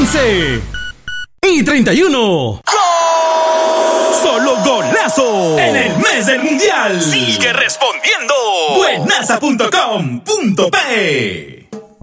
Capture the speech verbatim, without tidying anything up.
once y treinta y uno. Solo golazo en el mes del mundial. Sigue respondiendo. Buenaza punto com punto pe